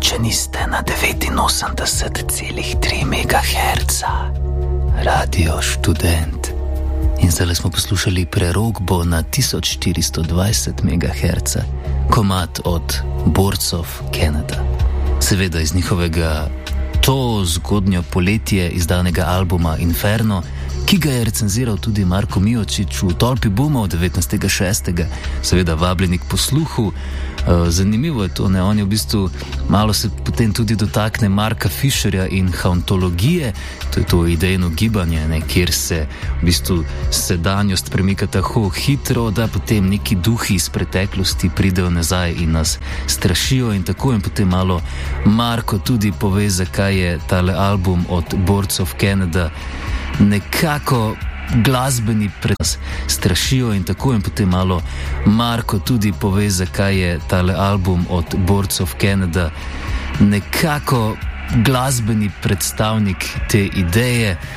če niste na 89,3 MHz. Radio Študent. In zdaj smo poslušali prerokbo na 1420 MHz, komad od Boards of Canada. Seveda iz njihovega to zgodnjo poletje izdanega albuma Inferno, ki ga je recenziral tudi Marko Mijočič v Tolpi bumov 19.6. Seveda vabljeni k posluhu. Zanimivo je to, ne? On je v bistvu malo se potem tudi dotakne Marka Fisherja in hauntologije, to je to idejno gibanje, ne? Kjer se v bistvu sedanjost premika tako hitro, da potem neki duhi iz preteklosti pridejo nazaj in nas strašijo in tako, in potem malo Marko tudi pove, zakaj je tale album od Boards of Canada nekako glasbeni nas strašijo in tako, in potem malo Marko tudi pove, zakaj je tale album od Boards of Canada nekako glasbeni predstavnik te ideje.